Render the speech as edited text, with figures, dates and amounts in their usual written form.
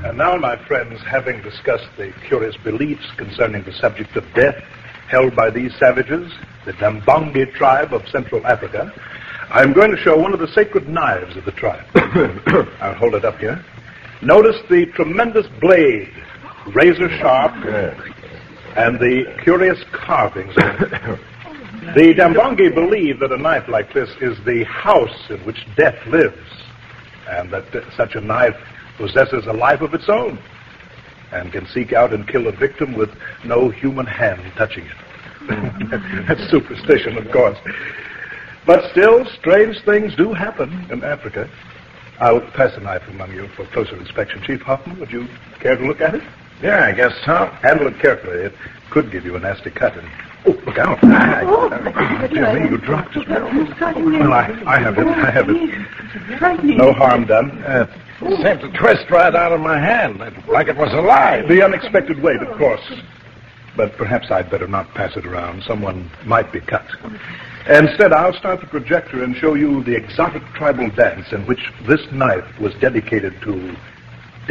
And now, my friends, having discussed the curious beliefs concerning the subject of death held by these savages, the Dambongi tribe of Central Africa, I'm going to show one of the sacred knives of the tribe. I'll hold it up here. Notice the tremendous blade, razor sharp, and the curious carvings on it. The Dambongi believe that a knife like this is the house in which death lives, and that such a knife possesses a life of its own and can seek out and kill a victim with no human hand touching it. That's superstition, of course. But still, strange things do happen in Africa. I'll pass the knife among you for closer inspection. Chief Hoffman, would you care to look at it? Yeah, I guess so. Handle it carefully. It could give you a nasty cut. Oh, look out. Dear me, you dropped it. Well, I have it. No harm done. Seemed to twist right out of my hand, like it was alive. The unexpected weight, of course. But perhaps I'd better not pass it around. Someone might be cut. Instead, I'll start the projector and show you the exotic tribal dance in which this knife was dedicated to